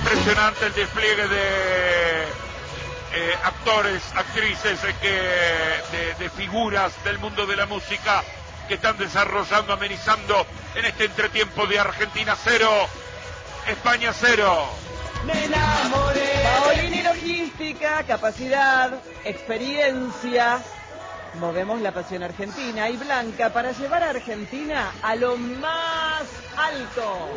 Impresionante el despliegue de actores, actrices, de figuras del mundo de la música que están desarrollando, amenizando en este entretiempo de Argentina 0, España 0. Me enamoré. Paolini logística, capacidad, experiencia. Movemos la pasión argentina y Blanca para llevar a Argentina a lo más alto.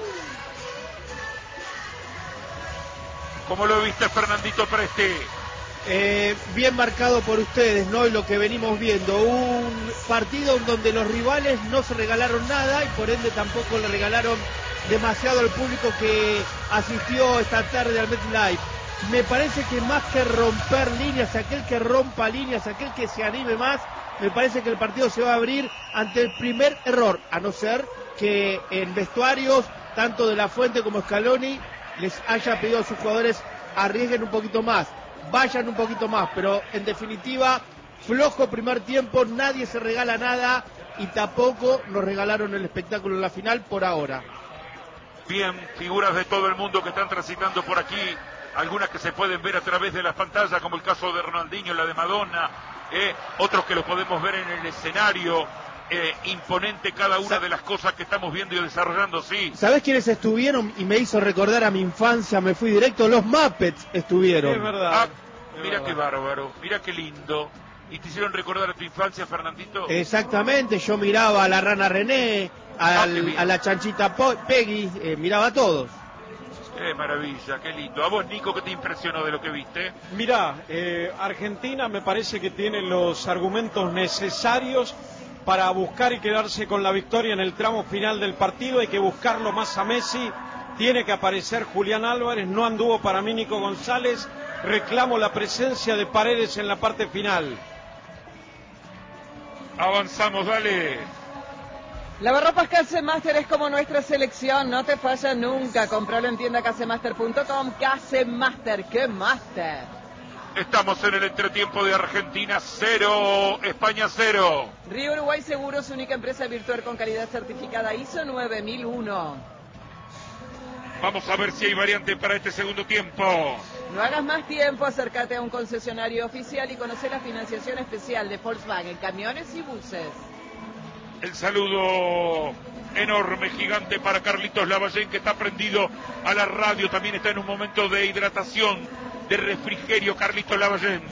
¿Cómo lo viste, Fernandito Presti? Bien marcado por ustedes, ¿no? Y lo que venimos viendo, un partido en donde los rivales no se regalaron nada y por ende tampoco le regalaron demasiado al público que asistió esta tarde al MetLife. Me parece que más que romper líneas, aquel que rompa líneas, aquel que se anime más, me parece que el partido se va a abrir ante el primer error, a no ser que en vestuarios, tanto de La Fuente como Scaloni, les haya pedido a sus jugadores arriesguen un poquito más, vayan un poquito más, pero en definitiva, flojo primer tiempo, nadie se regala nada y tampoco nos regalaron el espectáculo en la final por ahora. Bien, figuras de todo el mundo que están transitando por aquí, algunas que se pueden ver a través de las pantallas, como el caso de Ronaldinho, la de Madonna, otros que lo podemos ver en el escenario, imponente cada una de las cosas que estamos viendo y desarrollando, sí. ¿Sabés quiénes estuvieron? Y me hizo recordar a mi infancia, me fui directo, los Muppets estuvieron. Es verdad. Mira qué bárbaro, mira qué lindo. ¿Y te hicieron recordar a tu infancia, Fernandito? Exactamente, yo miraba a la rana René, a la chanchita Peggy, miraba a todos. Qué maravilla, qué lindo. ¿A vos, Nico, qué te impresionó de lo que viste? Mirá, Argentina me parece que tiene los argumentos necesarios para buscar y quedarse con la victoria en el tramo final del partido. Hay que buscarlo más a Messi, tiene que aparecer Julián Álvarez, no anduvo para mí Nico González, reclamo la presencia de Paredes en la parte final. Avanzamos, dale. Lavarropas Casemaster es como nuestra selección, no te falla nunca. Compralo en tienda casemaster.com. Casemaster, ¡qué master! Estamos en el entretiempo de Argentina 0, España 0. Río Uruguay Seguros, única empresa virtual con calidad certificada ISO 9001. Vamos a ver si hay variante para este segundo tiempo. No hagas más tiempo, acércate a un concesionario oficial y conoce la financiación especial de Volkswagen, camiones y buses. El saludo enorme, gigante para Carlitos Lavallén, que está prendido a la radio, también está en un momento de hidratación, de refrigerio. Carlitos Lavallén.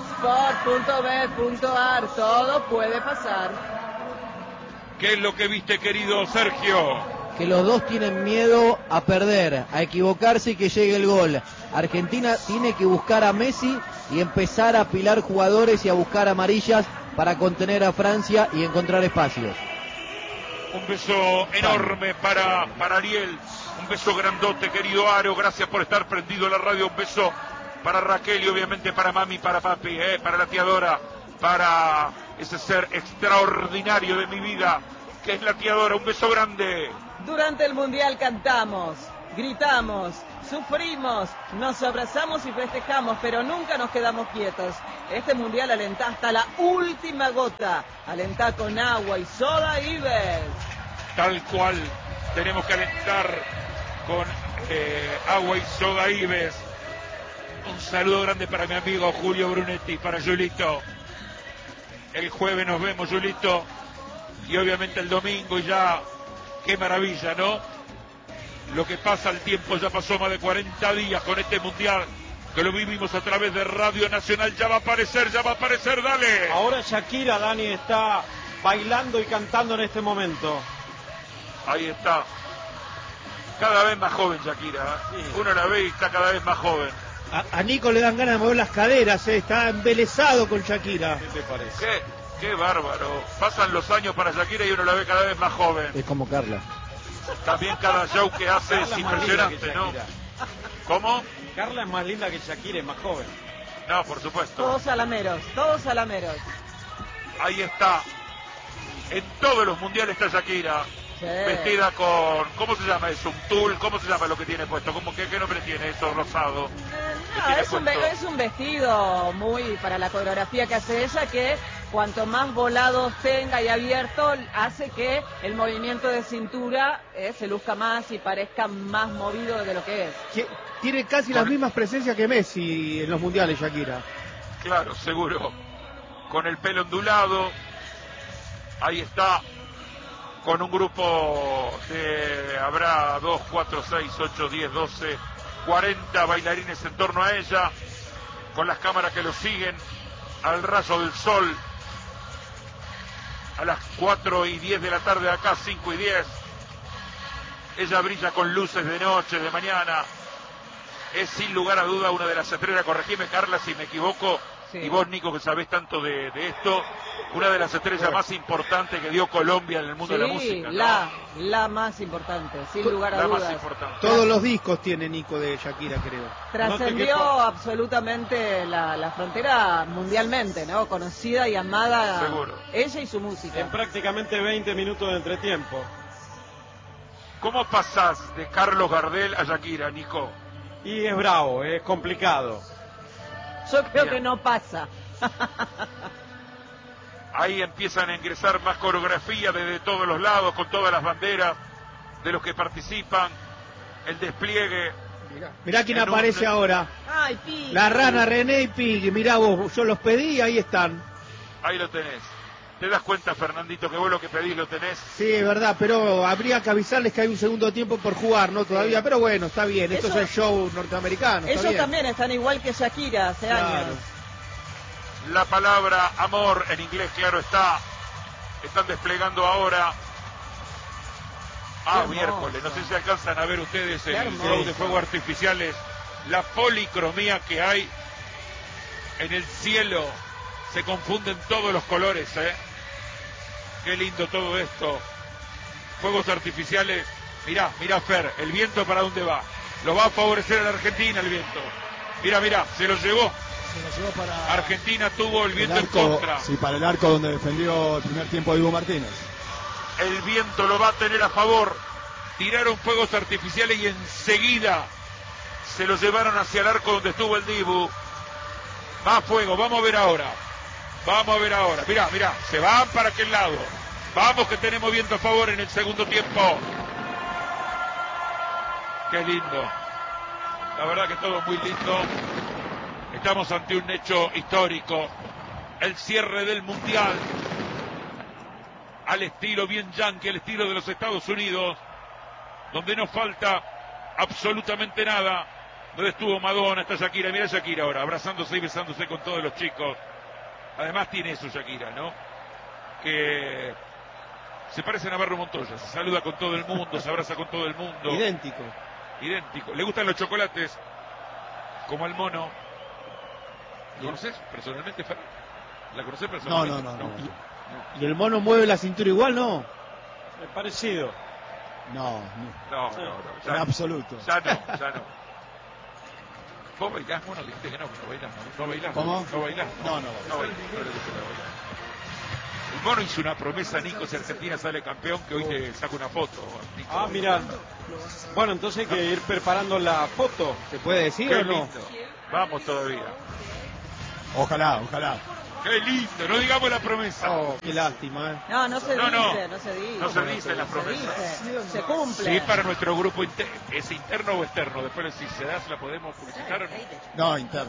Sport.bet.ar, todo puede pasar. ¿Qué es lo que viste, querido Sergio? Que los dos tienen miedo a perder, a equivocarse y que llegue el gol. Argentina tiene que buscar a Messi y empezar a apilar jugadores y a buscar amarillas para contener a Francia y encontrar espacios. Un beso enorme para Ariel, un beso grandote, querido Aro, gracias por estar prendido a la radio, un beso para Raquel y obviamente para mami, para papi, para la tía Dora, para ese ser extraordinario de mi vida, que es la tía Dora, un beso grande. Durante el Mundial cantamos, gritamos, sufrimos, nos abrazamos y festejamos, pero nunca nos quedamos quietos. Este Mundial alentá hasta la última gota, alentá con agua y soda Ives. Tal cual, tenemos que alentar con agua y soda Ives. Un saludo grande para mi amigo Julio Brunetti, para Julito. El jueves nos vemos, Julito, y obviamente el domingo, y ya, qué maravilla, ¿no? Lo que pasa, el tiempo ya pasó más de 40 días con este Mundial, que lo vivimos a través de Radio Nacional. Ya va a aparecer, dale. Ahora Shakira, Dani, está bailando y cantando en este momento. Ahí está. Cada vez más joven Shakira, ¿eh? Sí. Uno la ve y está cada vez más joven. A Nico le dan ganas de mover las caderas, está embelesado con Shakira. ¿Qué te parece? Qué bárbaro. Pasan los años para Shakira y uno la ve cada vez más joven. Es como Carla. También cada show que hace es impresionante, ¿no? ¿Cómo? Carla es más linda que Shakira, es más joven. No, por supuesto. Todos salameros, todos salameros. Ahí está. En todos los mundiales está Shakira. Sí. Vestida con, ¿cómo se llama eso? Un tul, ¿cómo se llama lo que tiene puesto? ¿Qué nombre tiene eso rosado? No, es un vestido muy para la coreografía que hace ella, que cuanto más volados tenga y abierto, hace que el movimiento de cintura se luzca más y parezca más movido de lo que es. Tiene casi las mismas presencias que Messi en los mundiales, Shakira. Claro, seguro. Con el pelo ondulado. Ahí está. Con un grupo de, habrá 2, 4, 6, 8, 10, 12, 40 bailarines en torno a ella, con las cámaras que lo siguen al rayo del sol, a las 4:10 de la tarde acá, 5:10. Ella brilla con luces de noche, de mañana. Es sin lugar a duda una de las estrellas, corregime Carla si me equivoco, sí. Y vos, Nico, que sabés tanto de esto, una de las estrellas más importantes que dio Colombia en el mundo de la música, ¿no? La más importante, sin lugar a dudas. Más importante. Todos los discos tiene Nico de Shakira, creo. Trascendió absolutamente la frontera mundialmente, ¿no? Conocida y amada. Seguro. Ella y su música. En prácticamente 20 minutos de entretiempo. ¿Cómo pasás de Carlos Gardel a Shakira, Nico? Y es bravo, es complicado. Yo creo que no pasa. Ahí empiezan a ingresar más coreografía desde todos los lados, con todas las banderas de los que participan, el despliegue. Mirá quién aparece ahora. Ay, Piggy. La rana, René y Piggy. Mirá vos, yo los pedí y ahí están. Ahí lo tenés. ¿Te das cuenta, Fernandito, que vos lo que pedís lo tenés? Sí, es verdad, pero habría que avisarles que hay un segundo tiempo por jugar, ¿no? Todavía, pero bueno, está bien. Esto es el show norteamericano. Ellos también están igual que Shakira hace años. La palabra amor en inglés, claro está. Están desplegando ahora. Miércoles. No sé si alcanzan a ver ustedes el show de fuegos artificiales. La policromía que hay en el cielo. Se confunden todos los colores, ¿eh? Qué lindo todo esto. Fuegos artificiales. Mirá, Fer, el viento para dónde va. Lo va a favorecer a la Argentina el viento. Mirá, se lo llevó. Para Argentina tuvo el viento en contra. Sí, para el arco donde defendió el primer tiempo Dibu Martínez. El viento lo va a tener a favor. Tiraron fuegos artificiales y enseguida se lo llevaron hacia el arco donde estuvo el Dibu. Más fuego, vamos a ver ahora. Mirá, se van para aquel lado. Vamos que tenemos viento a favor en el segundo tiempo. Qué lindo. La verdad que todo muy lindo. Estamos ante un hecho histórico. El cierre del Mundial. Al estilo bien yankee, al estilo de los Estados Unidos. Donde no falta absolutamente nada. Donde estuvo Madonna, está Shakira. Mira Shakira ahora, abrazándose y besándose con todos los chicos. Además tiene eso Shakira, ¿no? Que se parece a Navarro Montoya. Se saluda con todo el mundo, se abraza con todo el mundo. Idéntico. Le gustan los chocolates, como al mono. ¿Lo conoces personalmente, Fer? ¿La conocés personalmente? No. ¿Y el mono mueve la cintura igual, no? Es parecido. No. En absoluto. Ya no. ¿Vos bailás, mono? Dijiste que no bailás. ¿No bailás? ¿Cómo? ¿No bailás? No. bailás. El mono hizo una promesa, Nico, si Argentina sale campeón, que hoy te saco una foto, Nico. Mira. Bueno, entonces hay que ir preparando la foto. ¿Se puede decir o no? Lindo. Vamos todavía. Ojalá. Qué lindo, no digamos la promesa. Qué lástima, ¿eh? No se dice la promesa. Se cumple. Sí, para nuestro grupo ¿es interno o externo? Después si se da, ¿se la podemos publicitar o no? No, interno.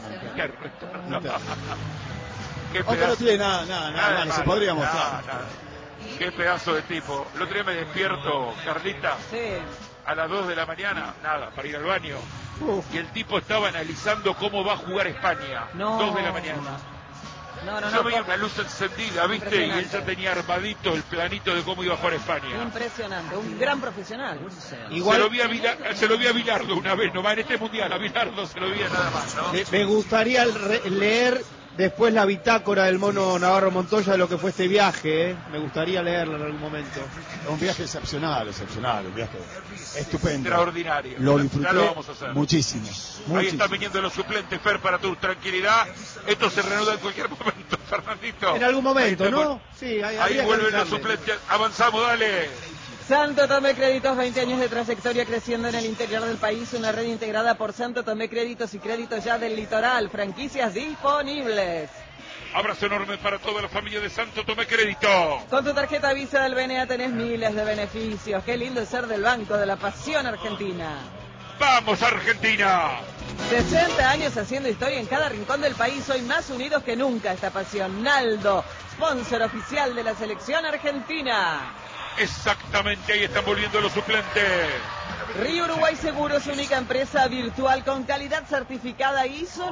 Qué Aunque no tiene nada, no se podría mostrar. Nada. Qué pedazo de tipo. El otro día me despierto, Carlita, a las 2 de la mañana, para ir al baño. Y el tipo estaba analizando cómo va a jugar España. 2 de la mañana. Yo veía una luz encendida, ¿viste? Y él ya tenía armadito el planito de cómo iba a jugar España. Impresionante, un gran profesional. Igual se lo vi a Bilardo una vez, nomás en este mundial, a Bilardo se lo vi nada más, ¿no? Me gustaría leer después la bitácora del mono Navarro Montoya de lo que fue este viaje, ¿eh? Me gustaría leerla en algún momento. Un viaje excepcional, un viaje estupendo. Extraordinario. Lo disfruté ya lo vamos a hacer. muchísimo. Ahí están viniendo los suplentes, Fer, para tu tranquilidad. Esto se reanuda en cualquier momento, Fernandito. En algún momento, ¿no? Sí, ahí vuelven los suplentes. Avanzamos, dale. Santo Tomé Créditos, 20 años de trayectoria creciendo en el interior del país, una red integrada por Santo Tomé Créditos y Créditos Ya del Litoral, franquicias disponibles. Abrazo enorme para toda la familia de Santo Tomé Crédito. Con tu tarjeta Visa del BNA tenés miles de beneficios. Qué lindo es ser del Banco de la Pasión Argentina. ¡Vamos, Argentina! 60 años haciendo historia en cada rincón del país. Hoy más unidos que nunca esta pasión. Naldo, sponsor oficial de la selección argentina. Exactamente, ahí están volviendo los suplentes. Río Uruguay Seguros, única empresa virtual con calidad certificada ISO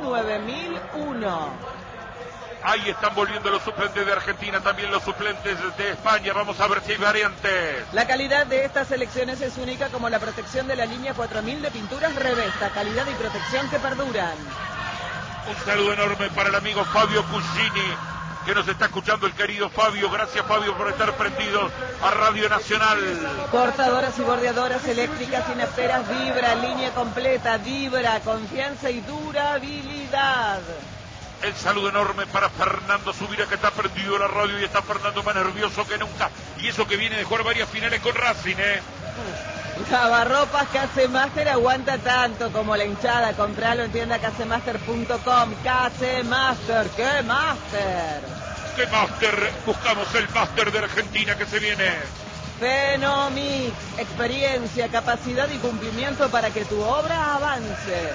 9001. Ahí están volviendo los suplentes de Argentina, también los suplentes de España. Vamos a ver si hay variantes. La calidad de estas selecciones es única, como la protección de la línea 4000 de pinturas Revesta. Calidad y protección que perduran. Un saludo enorme para el amigo Fabio Cuscini, que nos está escuchando, el querido Fabio. Gracias, Fabio, por estar prendidos a Radio Nacional. Cortadoras y bordeadoras eléctricas sin esperas Vibra, línea completa, Vibra, confianza y durabilidad. El saludo enorme para Fernando Subira, que está prendido a la radio, y está Fernando más nervioso que nunca. Y eso que viene de jugar varias finales con Racing, Lavarropas Casemaster aguanta tanto como la hinchada. Compralo en tienda casemaster.com. Casemaster, ¿qué máster? ¿Qué máster? Buscamos el máster de Argentina que se viene. Fenomix, experiencia, capacidad y cumplimiento para que tu obra avance.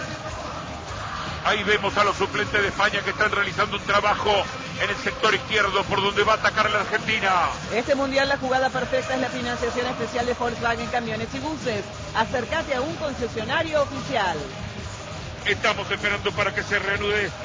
Ahí vemos a los suplentes de España que están realizando un trabajo en el sector izquierdo por donde va a atacar la Argentina. Este mundial la jugada perfecta es la financiación especial de Volkswagen Camiones y Buses. Acércate a un concesionario oficial. Estamos esperando para que se reanude esto.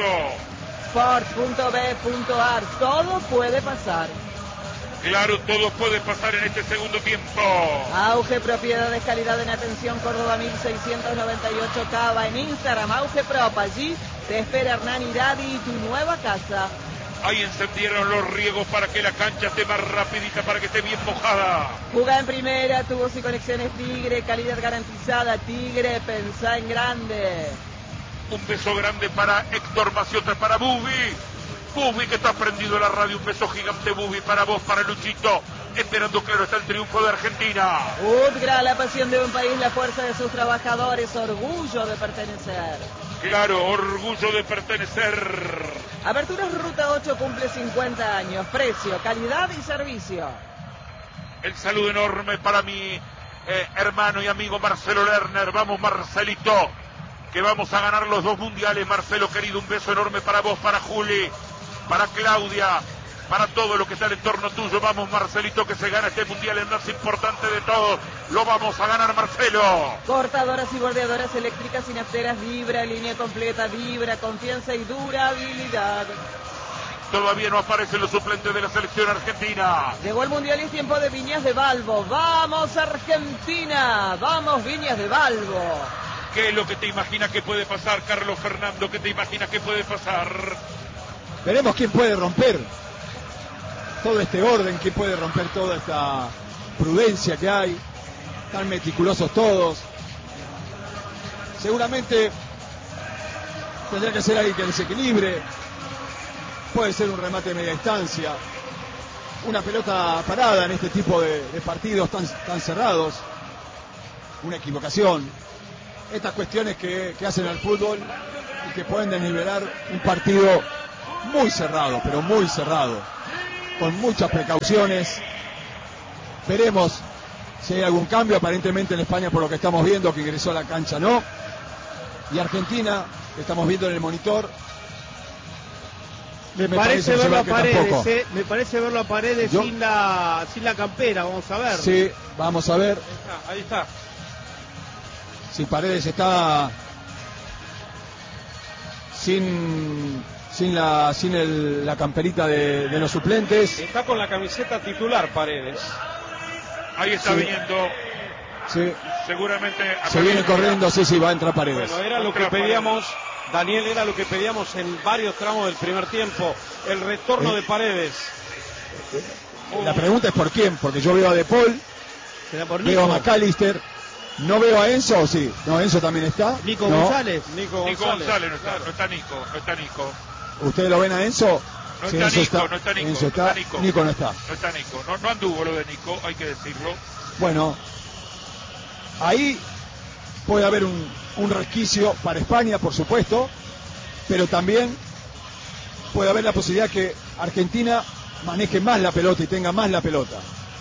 Sport.b.ar, todo puede pasar. Claro, todo puede pasar en este segundo tiempo. Auge Propiedades, calidad en atención, Córdoba 1698 Cava. En Instagram, Auge Prop. Allí te espera Hernán Iradi y tu nueva casa. Ahí encendieron los riegos para que la cancha esté más rapidita, para que esté bien mojada. Jugá en primera, tubos y conexiones Tigre, calidad garantizada. Tigre, pensá en grande. Un beso grande para Héctor Maciota, para Bubi. Bubi, que está prendido a la radio. Un beso gigante, Bubi, para vos, para Luchito. Esperando, claro, está el triunfo de Argentina. Udgra, la pasión de un país, la fuerza de sus trabajadores, orgullo de pertenecer. Claro, orgullo de pertenecer. Aperturas Ruta 8 cumple 50 años. Precio, calidad y servicio. El saludo enorme para mi hermano y amigo Marcelo Lerner. Vamos, Marcelito, que vamos a ganar los 2 mundiales. Marcelo, querido, un beso enorme para vos, para Juli, para Claudia, para todo lo que está en el entorno tuyo. Vamos, Marcelito, que se gana este mundial, el más importante de todos. Lo vamos a ganar, Marcelo. Cortadoras y bordeadoras eléctricas sin asteras Vibra, línea completa Vibra, confianza y durabilidad. Todavía no aparecen los suplentes de la selección argentina. Llegó el mundial y es tiempo de Viñas de Balbo. ¡Vamos, Argentina! ¡Vamos, Viñas de Balbo! ¿Qué es lo que te imaginas que puede pasar, Carlos Fernando? ¿Qué te imaginas que puede pasar? Veremos quién puede romper todo este orden, quién puede romper toda esta prudencia que hay. Están meticulosos todos. Seguramente tendrá que ser alguien que desequilibre. Puede ser un remate de media distancia. Una pelota parada en este tipo de partidos tan cerrados. Una equivocación. Estas cuestiones que hacen al fútbol y que pueden desnivelar un partido muy cerrado, pero muy cerrado, con muchas precauciones. Veremos si hay algún cambio. Aparentemente en España, por lo que estamos viendo, que ingresó a la cancha no. Y Argentina, que estamos viendo en el monitor, me parece verlo a Paredes, me parece verlo a Paredes Yo... sin la campera. Vamos a ver. Sí, vamos a ver. Ahí está. Si Paredes está sin la camperita de los suplentes. Está con la camiseta titular Paredes. Ahí está viniendo. Sí. Seguramente. Se viene corriendo, sí, va a entrar Paredes. Bueno, era lo que pedíamos, Daniel, era lo que pedíamos en varios tramos del primer tiempo. El retorno de Paredes. La pregunta es por quién, porque yo veo a De Paul, veo a McAllister, no veo a Enzo, ¿o sí? No, Enzo también está. Nico no. González. Nico González no está, claro. No está Nico. ¿Ustedes lo ven a Enzo? No sí, está Enzo Nico, está, no está Nico. Enzo está, no está Nico. Nico no está. No está Nico. No anduvo lo de Nico, hay que decirlo. Bueno, ahí puede haber un resquicio para España, por supuesto, pero también puede haber la posibilidad que Argentina maneje más la pelota y tenga más la pelota.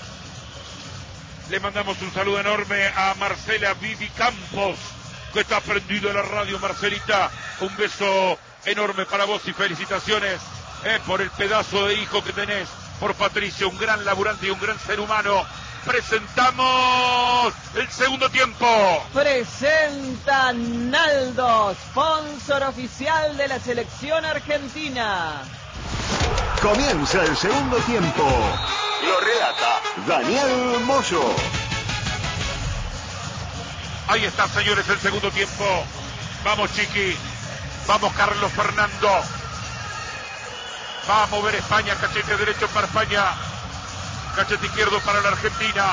Le mandamos un saludo enorme a Marcela Vivi Campos, que está prendido a la radio. Marcelita, un beso enorme para vos y felicitaciones por el pedazo de hijo que tenés, por Patricio, un gran laburante y un gran ser humano. Presentamos el segundo tiempo. Presenta Naldo, sponsor oficial de la selección argentina. Comienza el segundo tiempo. Lo relata Daniel Moyo. Ahí está, señores, el segundo tiempo. Vamos, Chiqui. Vamos, Carlos Fernando. Va a mover España. Cachete derecho para España. Cachete izquierdo para la Argentina.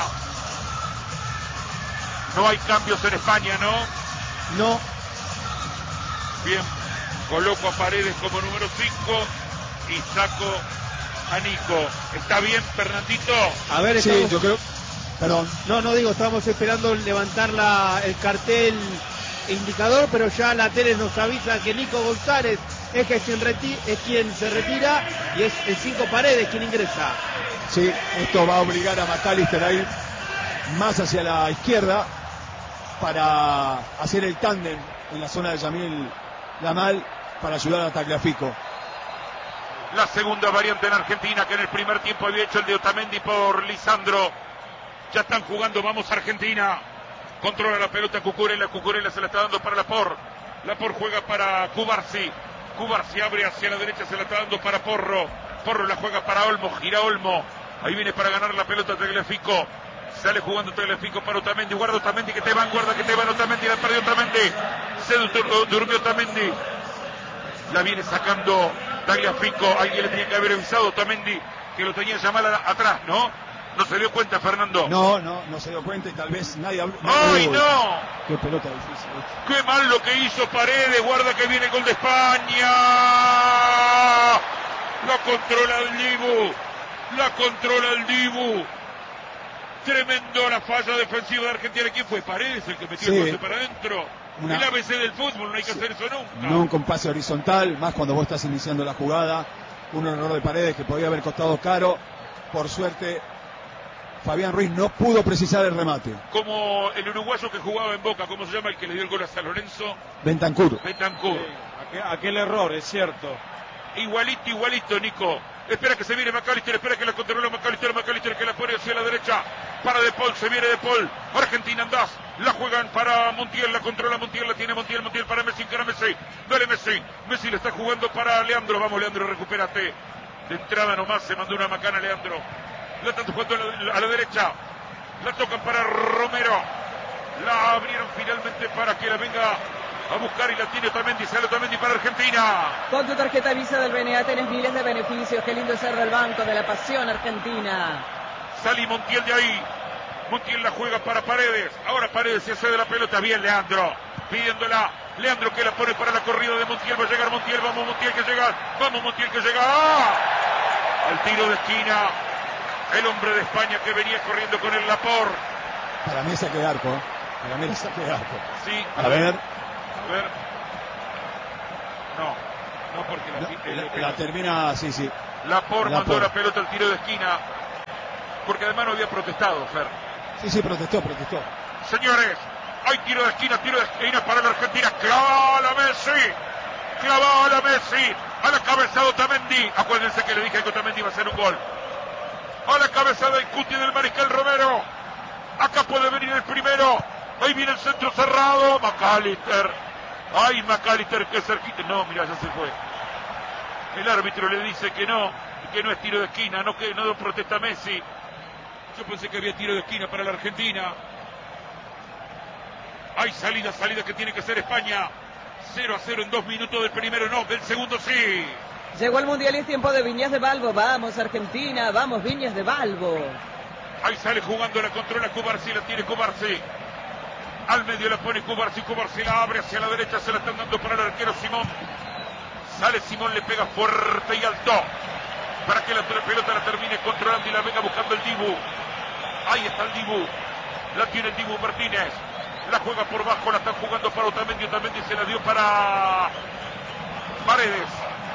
No hay cambios en España, ¿no? No. Bien. Coloco a Paredes como número 5 y saco a Nico. ¿Está bien, Fernandito? A ver, Sí, estamos... yo creo... Perdón. No, digo, estábamos esperando levantar el cartel indicador, pero ya la tele nos avisa que Nico González es quien se retira y es el 5 Paredes quien ingresa. Sí, esto va a obligar a McAllister a ir más hacia la izquierda para hacer el tándem en la zona de Yamil Lamal para ayudar a Tagliafico. La segunda variante en Argentina, que en el primer tiempo había hecho el de Otamendi por Lisandro. Ya están jugando, vamos Argentina. Controla la pelota Cucurella se la está dando para Laporte. Laporte juega para Cubarsi. Cubarsi abre hacia la derecha, se la está dando para Porro. Porro la juega para Olmo, gira Olmo. Ahí viene para ganar la pelota Tagliafico. Sale jugando Tagliafico para Otamendi. Guarda Otamendi, que te van Otamendi. La perdió Otamendi. Se durmió Otamendi. La viene sacando Tagliafico. Alguien le tenía que haber avisado a Otamendi que lo tenía llamada atrás, ¿no? ¿No se dio cuenta, Fernando? No se dio cuenta y tal vez nadie habló. ¡Ay, no! Qué pelota difícil. ¡Qué mal lo que hizo Paredes! Guarda que viene el gol de España. La controla el Dibu. Tremendo la falla defensiva de Argentina. ¿Quién fue? Paredes, el que metió el golpe para adentro. El ABC del fútbol, no hay que hacer eso nunca. Nunca un pase horizontal, más cuando vos estás iniciando la jugada. Un error de Paredes que podía haber costado caro. Por suerte, Fabián Ruiz no pudo precisar el remate. Como el uruguayo que jugaba en Boca, ¿cómo se llama el que le dio el gol a San Lorenzo? Bentancur. Aquel error, es cierto. Igualito, Nico. Espera que se viene McAllister, espera que la controla McAllister que la pone hacia la derecha. Para De Paul, se viene De Paul. Argentina andás. La juegan para Montiel, la controla Montiel, la tiene Montiel para Messi, cara Messi. Dale Messi. Messi le está jugando para Leandro. Vamos, Leandro, recupérate. De entrada nomás se mandó una macana Leandro. La están jugando a la derecha. La tocan para Romero. La abrieron finalmente para que la venga a buscar y la tiene Otamendi. Sale Otamendi para Argentina. Con tu tarjeta Visa del BNA tenés miles de beneficios. Qué lindo ser del Banco de la Pasión Argentina. Sale Montiel de ahí. Montiel la juega para Paredes. Ahora Paredes se hace de la pelota. Bien Leandro. Pidiéndola. Leandro que la pone para la corrida de Montiel. Va a llegar Montiel. Vamos Montiel que llega. ¡Ah! Al tiro de esquina. El hombre de España que venía corriendo con el Laporte. Para mí es saque de arco. Sí. A ver. No porque la termina, sí. Laporte mandó la pelota al tiro de esquina. Porque además no había protestado, Fer. Sí, protestó. Señores, hay tiro de esquina para la Argentina. ¡Clavada a Messi! A la cabeza de Otamendi. Acuérdense que le dije que Otamendi iba a hacer un gol. A la cabeza del Cuti del Mariscal Romero. Acá puede venir el primero. Ahí viene el centro cerrado. McAllister. Ay, McAllister, que cerquita. No, mira, ya se fue. El árbitro le dice que no es tiro de esquina, que no protesta Messi. Yo pensé que había tiro de esquina para la Argentina. Hay salida que tiene que hacer España. 0-0 en 2 minutos del primero, no, del segundo sí. Llegó el Mundial y es tiempo de Viñas de Balbo. Vamos Argentina, vamos Viñas de Balbo. Ahí sale jugando, la controla Cubarsi, la tiene Cubarsi. Al medio la pone Cubarsi la abre hacia la derecha, se la están dando para el arquero Simón. Sale Simón, le pega fuerte y alto. Para que la pelota la termine controlando y la venga buscando el Dibu. Ahí está el Dibu. La tiene el Dibu Martínez. La juega por bajo, la están jugando para Otamendi. Otamendi se la dio para Paredes.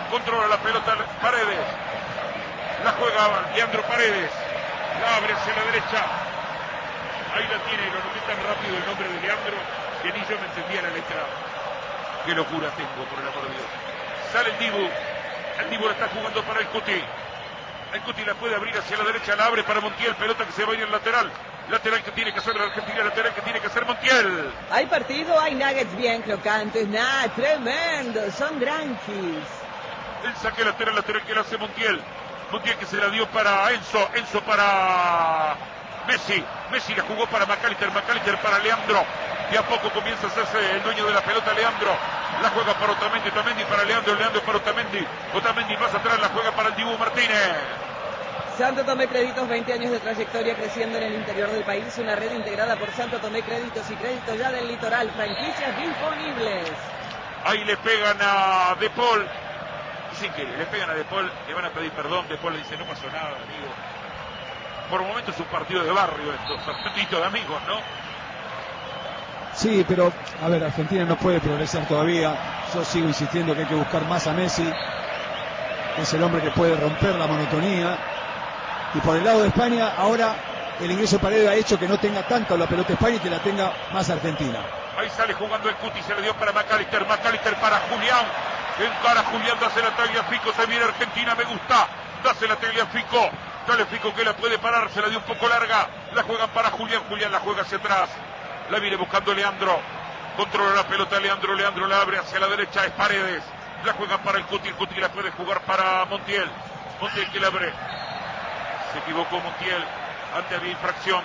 controla la pelota Paredes, la juega Leandro Paredes, la abre hacia la derecha, ahí la tiene, lo noté tan rápido el nombre de Leandro, que ni yo me entendía la letra. Qué locura tengo, por el amor de Dios. Sale el Dibu la está jugando para el Cuti la puede abrir hacia la derecha, la abre para Montiel, pelota que se va a ir al lateral que tiene que hacer la Argentina, lateral que tiene que hacer Montiel. Hay partido, hay nuggets bien crocantes, tremendo, son tranquis. El saque lateral que le hace Montiel que se la dio para Enzo para Messi la jugó para McAllister para Leandro, y a poco comienza a hacerse el dueño de la pelota Leandro, la juega para Otamendi para Leandro para Otamendi más atrás la juega para el Dibu Martínez. Santo Tomé Créditos, 20 años de trayectoria creciendo en el interior del país, una red integrada por Santo Tomé Créditos y Créditos ya del Litoral, franquicias disponibles. Ahí le pegan a De Paul, sin que le pegan a De Paul, le van a pedir perdón, De Paul le dice no pasó nada, amigo. Por momentos es un partido de barrio esto, partido de amigos, ¿no? Sí, pero, a ver, Argentina no puede progresar todavía. Yo sigo insistiendo que hay que buscar más a Messi. Es el hombre que puede romper la monotonía. Y por el lado de España, ahora el ingreso de Paredes ha hecho que no tenga tanto la pelota España y que la tenga más Argentina. Ahí sale jugando el Cuti, se le dio para McAllister para Julián. Encara Julián, dase la Tagliafico, se viene Argentina, me gusta. Dase la Tagliafico. Tagliafico que la puede parar, se la dio un poco larga. La juegan para Julián la juega hacia atrás. La viene buscando Leandro. Controla la pelota Leandro la abre hacia la derecha, es Paredes. La juegan para el Cuti la puede jugar para Montiel que la abre. Se equivocó Montiel, antes había infracción.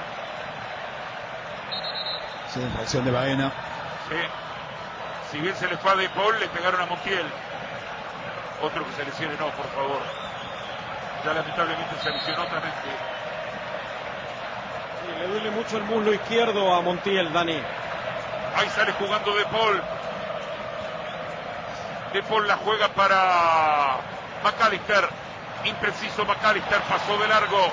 Sí, infracción de Baena. Sí. Si bien se le fue a De Paul, le pegaron a Montiel. Otro que se lesione, no, por favor. Ya lamentablemente se lesionó otra vez. Sí, le duele mucho el muslo izquierdo a Montiel, Dani. Ahí sale jugando De Paul. De Paul la juega para McAllister. Impreciso McAllister, pasó de largo.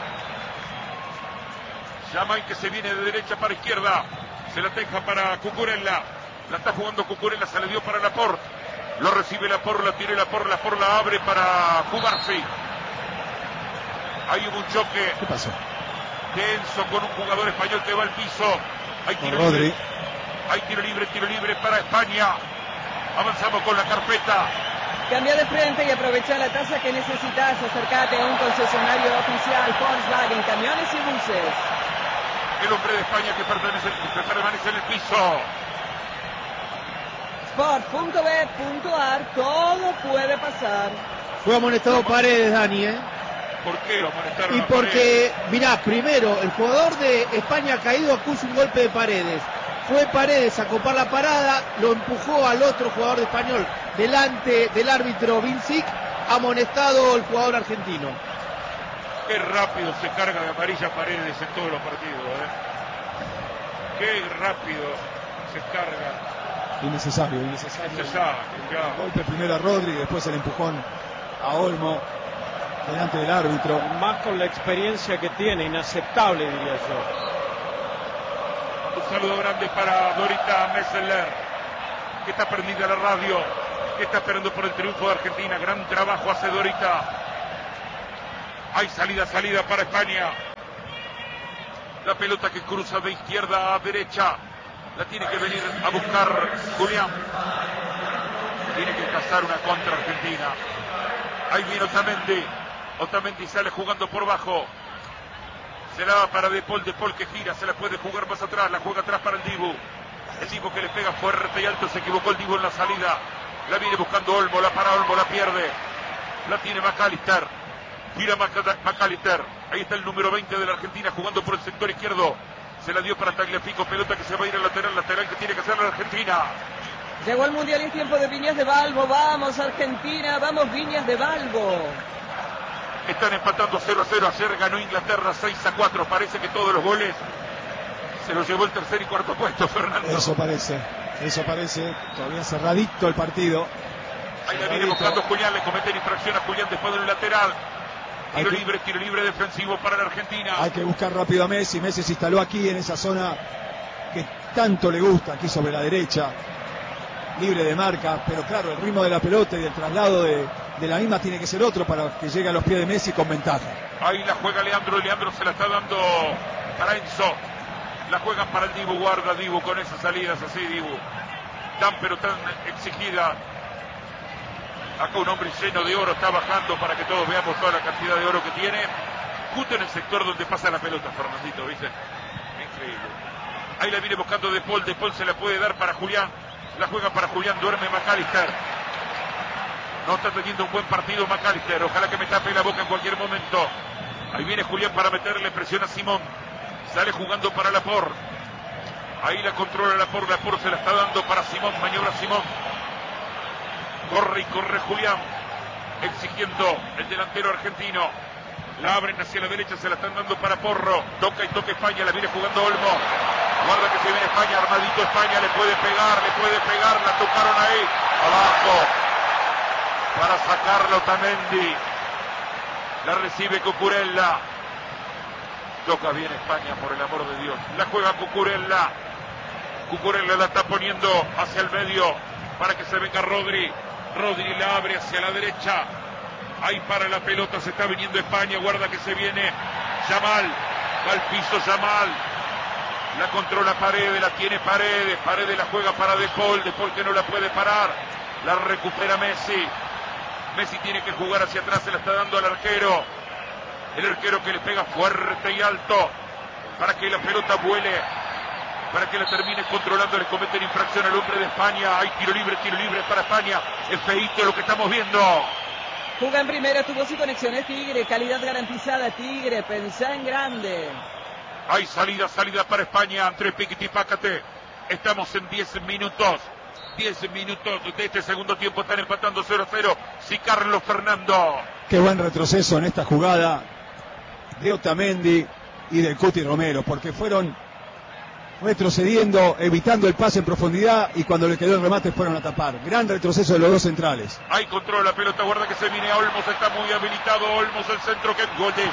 Llaman que se viene de derecha para izquierda. Se la deja para Cucurella. La está jugando Cucurella, se le dio para Laporte. Lo recibe Laporte, la tiene Laporte la abre para Cubarsi. Hay un choque. ¿Qué pasó? Denso con un jugador español que va al piso. Hay tiro Rodri. libre. Hay tiro libre para España. Avanzamos con la carpeta. Cambia de frente y aprovecha la tasa que necesitas. Acércate a un concesionario oficial Volkswagen, camiones y buses. El hombre de España que permanece en el piso. Sport.bet.ar, todo puede pasar. Fue amonestado Paredes, Dani, ¿Por qué lo amonestaron? Y porque, mirá, primero, el jugador de España caído acusa un golpe de Paredes. Fue Paredes a copar la parada, lo empujó al otro jugador de Español delante del árbitro Vincic, amonestado el jugador argentino. Qué rápido se carga de amarilla Paredes en todos los partidos, Qué rápido se carga. Innecesario. Claro. Golpe primero a Rodri, después el empujón a Olmo delante del árbitro. Más con la experiencia que tiene, inaceptable diría yo. Un saludo grande para Dorita Messeler, que está prendida la radio, que está esperando por el triunfo de Argentina. Gran trabajo hace Dorita. Hay salida para España. La pelota que cruza de izquierda a derecha. La tiene que venir a buscar Julián. Tiene que cazar una contra Argentina. Ahí viene Otamendi. Otamendi sale jugando por bajo. Se la va para De Paul que gira, se la puede jugar más atrás, la juega atrás para el Dibu. El Dibu que le pega fuerte y alto, se equivocó el Dibu en la salida. La viene buscando Olmo, la para Olmo, la pierde. La tiene McAllister. Gira McAllister. Ahí está el número 20 de la Argentina jugando por el sector izquierdo. Se la dio para Tagliafico, pelota que se va a ir al lateral que tiene que hacer la Argentina. Llegó el Mundial y es tiempo de Viñas de Balbo. Vamos Argentina, vamos Viñas de Balbo. Están empatando 0-0. Ayer ganó Inglaterra 6-4. Parece que todos los goles se los llevó el tercer y cuarto puesto, Fernando. Eso parece. Todavía cerradito el partido. Ahí la viene buscando Julián. Le cometen infracción a Julián después del lateral. Tiro libre defensivo para la Argentina. Hay que buscar rápido a Messi. Messi se instaló aquí en esa zona que tanto le gusta, aquí sobre la derecha. Libre de marca, pero claro, el ritmo de la pelota y el traslado de de la misma tiene que ser otro para que llegue a los pies de Messi con ventaja. Ahí la juega Leandro, Leandro se la está dando para Enzo. La juegan para el Dibu, guarda Dibu con esas salidas así, Dibu. Tan pero tan exigida. Acá un hombre lleno de oro está bajando para que todos veamos toda la cantidad de oro que tiene. Justo en el sector donde pasa la pelota, Fernandito, ¿viste? Increíble. Ahí la viene buscando De Paul se la puede dar para Julián. La juega para Julián, duerme McAllister. No está teniendo un buen partido McAllister. Ojalá que me tape la boca en cualquier momento. Ahí viene Julián para meterle presión a Simón. Sale jugando para Laporte. Ahí la controla Laporte se la está dando para Simón. Maniobra Simón. Corre y corre Julián. Exigiendo el delantero argentino. La abren hacia la derecha, se la están dando para Porro. Toca y toca España, la viene jugando Olmo. Guarda que se viene España, armadito España, le puede pegar, la tocaron ahí. Abajo. Para sacarlo Otamendi. La recibe Cucurella. Toca bien España, por el amor de Dios. La juega Cucurella. Cucurella la está poniendo hacia el medio para que se venga Rodri. Rodri la abre hacia la derecha. Ahí para la pelota, se está viniendo España. Guarda que se viene Yamal. Va al piso Yamal. La controla Paredes, la tiene Paredes. Paredes la juega para De Paul que no la puede parar. La recupera Messi. Messi tiene que jugar hacia atrás, se la está dando al arquero. El arquero que le pega fuerte y alto para que la pelota vuele, para que la termine controlando. Le cometen infracción al hombre de España. Hay tiro libre para España. Es feíto lo que estamos viendo. Juga en primera, tuvo sin conexiones Tigre, calidad garantizada Tigre, pensá en grande. Hay salida para España, entre Piquiti y Pácate. Estamos en 10 minutos. 10 minutos de este segundo tiempo, están empatando 0-0. Sí, Carlos Fernando. Qué buen retroceso en esta jugada de Otamendi y del Cuti Romero, porque fueron retrocediendo, evitando el pase en profundidad, y cuando le quedó el remate fueron a tapar. Gran retroceso de los dos centrales. Ahí controla la pelota, guarda que se viene Olmos, está muy habilitado Olmos, el centro, que gol de ellos.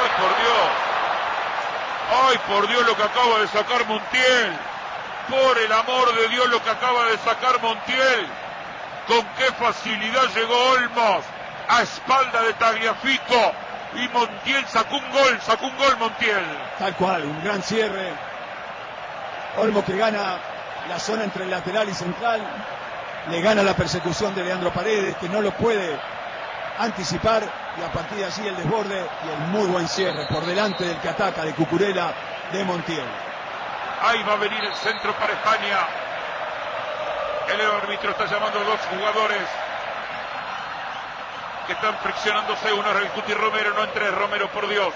¡Ay, por Dios lo que acaba de sacar Montiel! Por el amor de Dios lo que acaba de sacar Montiel. Con qué facilidad llegó Olmos a espalda de Tagliafico, y Montiel sacó un gol Montiel. Tal cual, un gran cierre. Olmo que gana la zona entre el lateral y central, le gana la persecución de Leandro Paredes, que no lo puede anticipar, y a partir de allí el desborde y el muy buen cierre por delante del que ataca, de Cucurella, de Montiel. Ahí va a venir el centro para España. El árbitro está llamando a dos jugadores que están friccionándose. Uno es el Cuti Romero, no entre Romero, por Dios.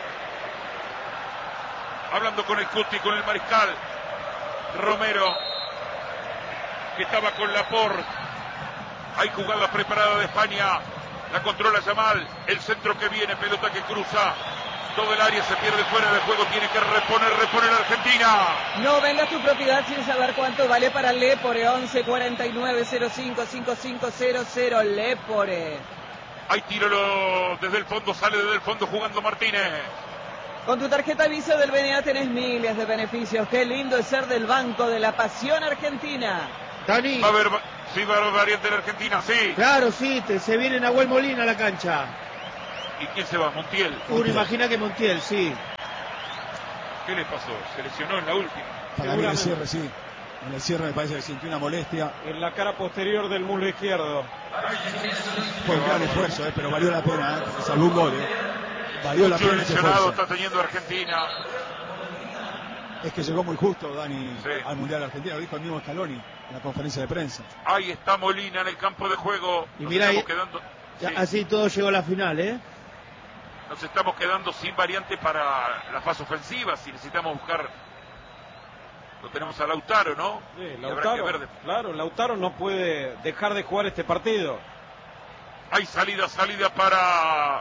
Hablando con el Cuti, con el mariscal. Romero, que estaba con Laporte. Hay jugada preparada de España. La controla Yamal. El centro que viene, pelota que cruza todo el área, se pierde fuera de juego. Tiene que repone la Argentina. No vendas tu propiedad sin saber cuánto vale para Lepore. 11 49 05 5500 Lepore. Hay tiro desde el fondo, sale desde el fondo jugando Martínez. Con tu tarjeta Visa del BNA tenés miles de beneficios. Qué lindo es ser del Banco de la Pasión Argentina. Dani. Va a haber variante en Argentina, sí. Claro, sí, se viene Nahuel Molina a la cancha. ¿Y quién se va? Montiel. Uno imagina que Montiel, sí. ¿Qué le pasó? Se lesionó en la última. Para mí el cierre, sí. En el cierre me parece que sintió una molestia. En la cara posterior del muslo izquierdo. Fue un gran esfuerzo, pero valió la pena, porque salvó un gol. Valió la pena ese esfuerzo. Está teniendo Argentina. Es que llegó muy justo, Dani, sí, al Mundial Argentina, lo dijo el mismo Scaloni en la conferencia de prensa. Ahí está Molina en el campo de juego. Y mira, quedando, ya, sí, así todo llegó a la final, ¿eh? Nos estamos quedando sin variante para la fase ofensiva. Si necesitamos buscar, lo tenemos a Lautaro, ¿no? Sí, Lautaro, claro, Lautaro no puede dejar de jugar este partido. Hay salida para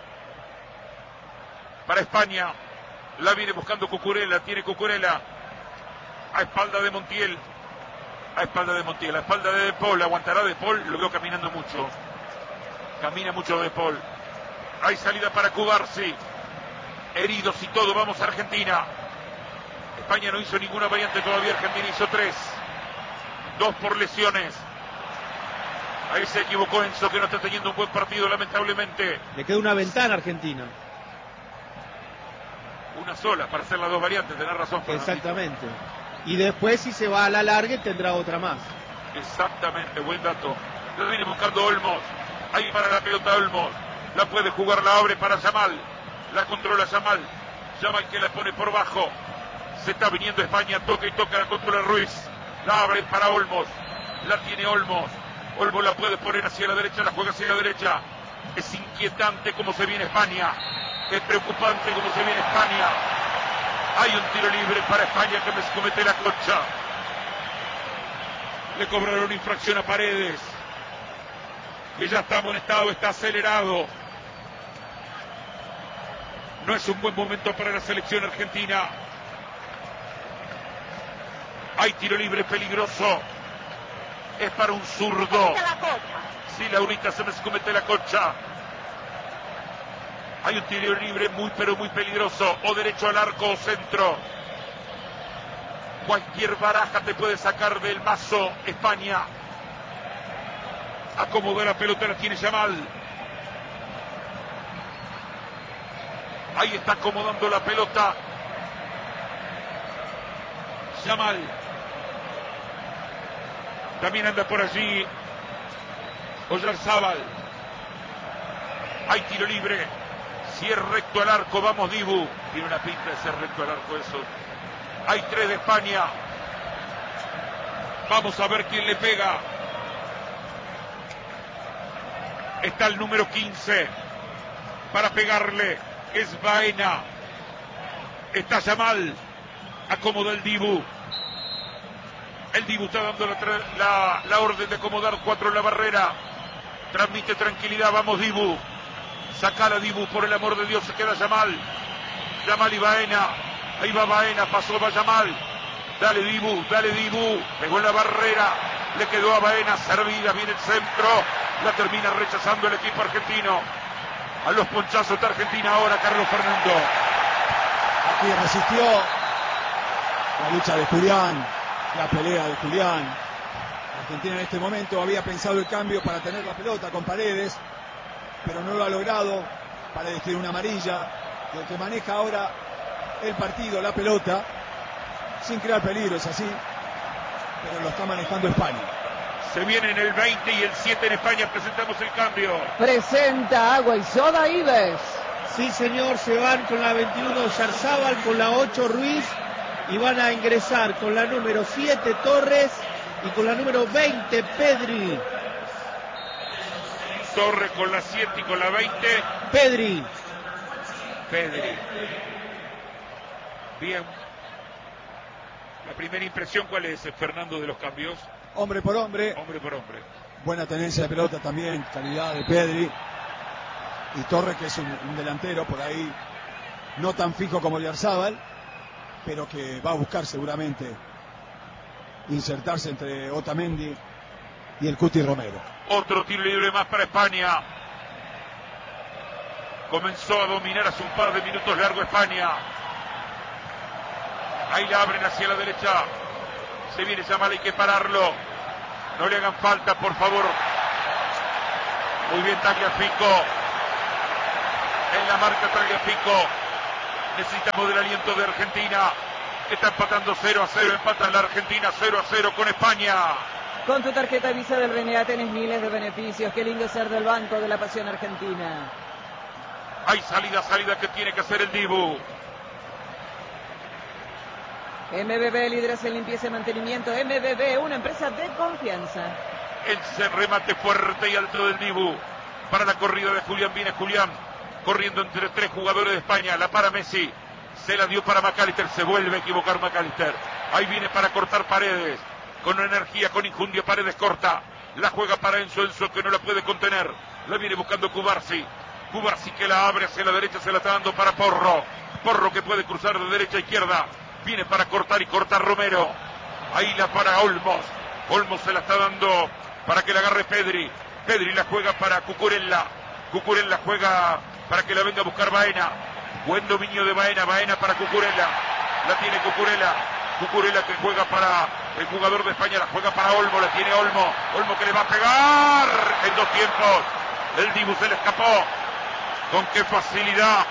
España. La viene buscando Cucurella, tiene Cucurella a espalda de Montiel. A espalda de De Paul. Aguantará De Paul, lo veo caminando mucho. Camina mucho De Paul. Hay salida para Cubarsi. Heridos y todo, vamos a Argentina. España no hizo ninguna variante todavía, Argentina hizo 3. 2 por lesiones. Ahí se equivocó Enzo, que no está teniendo un buen partido, lamentablemente. Le queda una ventana a Argentina. Una sola para hacer las dos variantes, tenés razón, Fernandito. Exactamente. Y después, si se va a la larga, tendrá otra más. Exactamente, buen dato. Lo viene buscando Olmos. Ahí para la pelota Olmos. La puede jugar, la abre para Yamal. La controla Yamal. Yamal que la pone por bajo. Se está viniendo España, toca y toca, la controla Ruiz. La abre para Olmos. La tiene Olmos. Olmos la puede poner hacia la derecha, la juega hacia la derecha. Es inquietante cómo se viene España. Es preocupante cómo se viene España. Hay un tiro libre para España que me comete la concha. Le cobraron infracción a Paredes, que ya está amonestado, está acelerado. No es un buen momento para la selección argentina. Hay tiro libre peligroso. Es para un zurdo. Sí, Laurita, se me comete la concha. Hay un tiro libre muy pero muy peligroso. O derecho al arco o centro. Cualquier baraja te puede sacar del mazo España. Acomodó la pelota, la tiene Yamal. Ahí está acomodando la pelota Yamal. También anda por allí Oyarzábal. Hay tiro libre. Si es recto al arco, vamos Dibu. Tiene una pinta de ser recto al arco eso. Hay 3 de España. Vamos a ver quién le pega. Está el número 15 para pegarle. Es Baena. Está Yamal. Acomoda el Dibu. El Dibu está dando la orden de acomodar 4 en la barrera. Transmite tranquilidad. Vamos Dibu. Sacala Dibu, por el amor de Dios. Se queda Yamal. Yamal y Baena. Ahí va Baena, pasó, va Yamal. Dale Dibu, pegó en la barrera, le quedó a Baena, servida, viene el centro, la termina rechazando el equipo argentino. A los ponchazos de Argentina ahora, Carlos Fernando. Aquí resistió la lucha de Julián, la pelea de Julián. Argentina en este momento había pensado el cambio para tener la pelota con Paredes, pero no lo ha logrado. Paredes tiene una amarilla, y el que maneja ahora el partido, la pelota, sin crear peligro, es así, pero lo está manejando España. Se viene en el 20 y el 7 en España. Presentamos el cambio. Presenta Agua y Soda Ives. Sí, señor, se van con la 21 Oyarzábal, con la 8 Ruiz, y van a ingresar con la número 7 Torres y con la número 20 Pedri. Torres con la 7 y con la 20 Pedri. Bien. La primera impresión, ¿cuál es, Fernando, de los cambios? Hombre por hombre. Hombre por hombre. Buena tenencia de pelota también, calidad de Pedri. Y Torres, que es un delantero por ahí no tan fijo como Oyarzábal, pero que va a buscar seguramente insertarse entre Otamendi y el Cuti Romero. Otro tiro libre más para España. Comenzó a dominar hace un par de minutos largo España. Ahí la abren hacia la derecha. Se viene Yamal, hay que pararlo. No le hagan falta, por favor. Muy bien Tagliafico. En la marca Tagliafico. Necesitamos del aliento de Argentina. Está empatando 0-0. Empata la Argentina 0-0 con España. Con tu tarjeta Visa del BNA tenés miles de beneficios. Qué lindo ser del Banco de la Pasión Argentina. Hay salida que tiene que hacer el Dibu. MBB, líderes en limpieza y mantenimiento. MBB, una empresa de confianza. El remate fuerte y alto del Dibu. Para la corrida de Julián, viene Julián. Corriendo entre 3 jugadores de España. La para Messi. Se la dio para McAllister. Se vuelve a equivocar McAllister. Ahí viene para cortar Paredes. Con energía, con injundia, Paredes corta. La juega para Enzo que no la puede contener. La viene buscando Cubarsi. Cubarsi que la abre hacia la derecha, se la está dando para Porro. Porro que puede cruzar de derecha a izquierda. Viene para cortar y corta Romero. Ahí la para Olmos. Olmos se la está dando para que la agarre Pedri. Pedri la juega para Cucurella. Cucurella juega para que la venga a buscar Baena. Buen dominio de Baena. Baena para Cucurella. La tiene Cucurella. Cucurella que juega para El jugador de España la juega para Olmo, la tiene Olmo. Olmo que le va a pegar en 2 tiempos. El Dibu se le escapó. Con qué facilidad